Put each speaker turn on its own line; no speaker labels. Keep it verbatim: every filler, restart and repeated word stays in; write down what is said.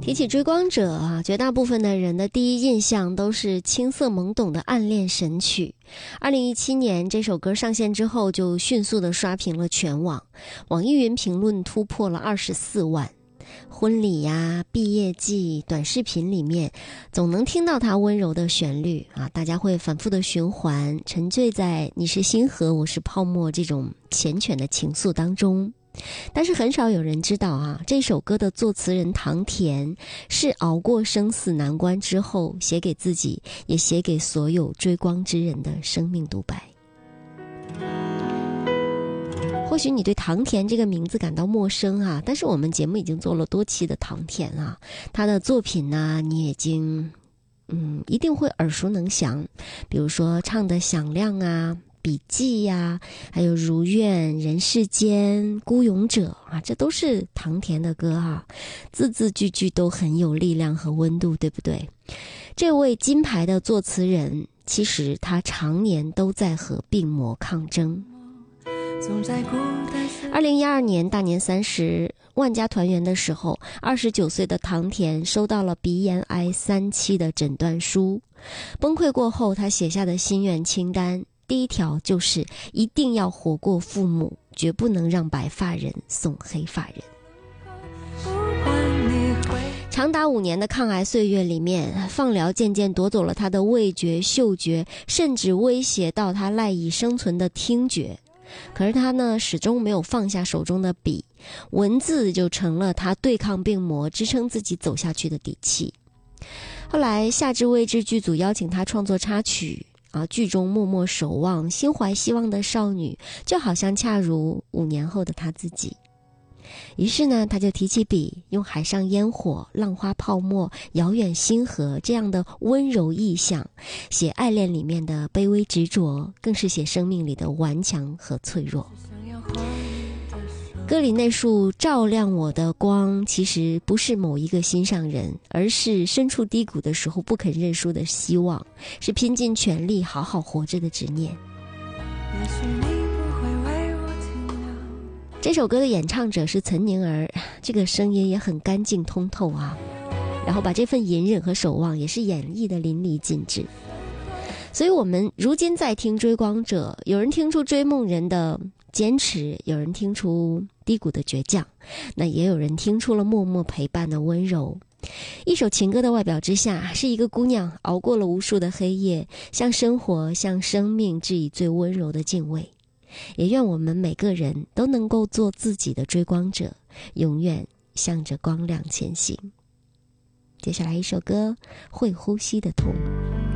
提起追光者啊，绝大部分的人的第一印象都是青涩懵懂的暗恋神曲。二零一七年这首歌上线之后，就迅速的刷屏了全网，网易云评论突破了二十四万。婚礼呀、毕业季、短视频里面，总能听到它温柔的旋律啊，大家会反复的循环，沉醉在你是星河，我是泡沫这种缱绻的情愫当中。但是很少有人知道啊，这首歌的作词人唐田是熬过生死难关之后写给自己，也写给所有追光之人的生命独白。或许你对唐田这个名字感到陌生啊，但是我们节目已经做了多期的唐田啊，他的作品呢，你已经嗯一定会耳熟能详，比如说唱得响亮啊、笔记呀、啊，还有如愿、人世间、孤勇者啊，这都是唐田的歌啊，字字句句都很有力量和温度，对不对？这位金牌的作词人，其实他常年都在和病魔抗争。二零一二年大年三十，万家团圆的时候，二十九岁的唐田收到了鼻咽癌三期的诊断书。崩溃过后，他写下的心愿清单，第一条就是一定要活过父母，绝不能让白发人送黑发人。长达五年的抗癌岁月里面，放疗渐渐夺走了他的味觉、嗅觉，甚至威胁到他赖以生存的听觉。可是他呢，始终没有放下手中的笔，文字就成了他对抗病魔、支撑自己走下去的底气。后来夏至未至剧组邀请他创作插曲啊，剧中默默守望、心怀希望的少女，就好像恰如五年后的他自己。于是呢，他就提起笔，用海上烟火、浪花泡沫、遥远星河这样的温柔意象，写爱恋里面的卑微执着，更是写生命里的顽强和脆弱。歌里那束照亮我的光，其实不是某一个心上人，而是身处低谷的时候不肯认输的希望，是拼尽全力好好活着的执念。这首歌的演唱者是岑宁儿，这个声音也很干净通透啊，然后把这份隐忍和守望也是演绎的淋漓尽致。所以我们如今在听追光者，有人听出追梦人的坚持，有人听出低谷的倔强，那也有人听出了默默陪伴的温柔。一首情歌的外表之下，是一个姑娘熬过了无数的黑夜，向生活、向生命致以最温柔的敬畏。也愿我们每个人都能够做自己的追光者，永远向着光亮前行。接下来一首歌，会呼吸的痛。